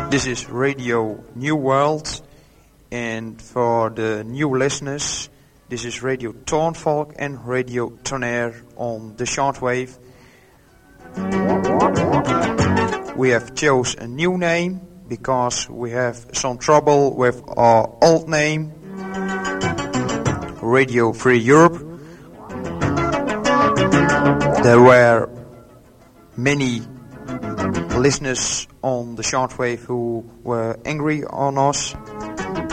This is Radio New World, and for the new listeners, this is Radio Toornvalk and Radio Tonnerre on the shortwave. We have chose a new name because we have some trouble with our old name, Radio Free Europe. There were many listeners on the shortwave who were angry on us.